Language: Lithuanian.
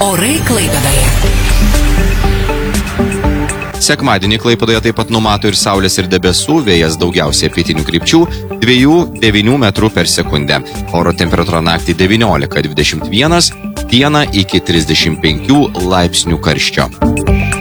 Orai Klaipėdoje. Sekmadienį Klaipėdoje taip pat numato ir saulės ir debesų, vėjas daugiausiai pietinių krypčių 2–9 metrų per sekundę. Oro temperatūra naktį 19–21, dieną iki 35 laipsnių karščio.